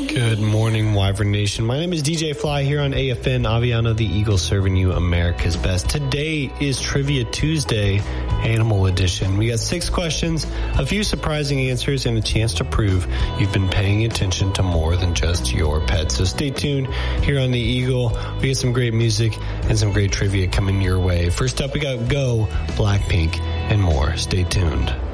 Good morning, Wyvern Nation. My name is DJ Fly here on AFN, Aviano the Eagle, serving you America's best. Today is Trivia Tuesday, Animal Edition. We got 6 questions, a few surprising answers, and a chance to prove you've been paying attention to more than just your pet. So stay tuned here on the Eagle. We got some great music and some great trivia coming your way. First up, we got Go, Blackpink, and more. Stay tuned.